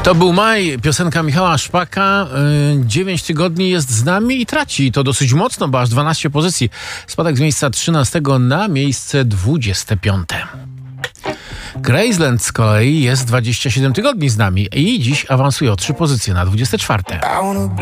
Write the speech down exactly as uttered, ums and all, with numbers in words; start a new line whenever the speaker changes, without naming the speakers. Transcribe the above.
To był maj, piosenka Michała Szpaka. Dziewięć tygodni jest z nami i traci to dosyć mocno, bo aż dwanaście pozycji. Spadek z miejsca trzynastego na miejsce dwudzieste piąte. Graceland z kolei jest dwadzieścia siedem tygodni z nami i dziś awansuje o trzy pozycje na dwudzieste czwarte.